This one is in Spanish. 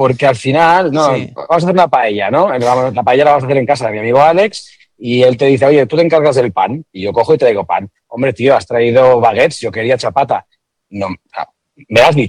porque al final, no, Sí. vamos a hacer una paella, ¿no? La paella la vamos a hacer en casa de mi amigo Alex y él te dice, oye, tú te encargas del pan. Y yo cojo y traigo pan. Hombre, tío, has traído baguettes, yo quería chapata. No, me has dicho.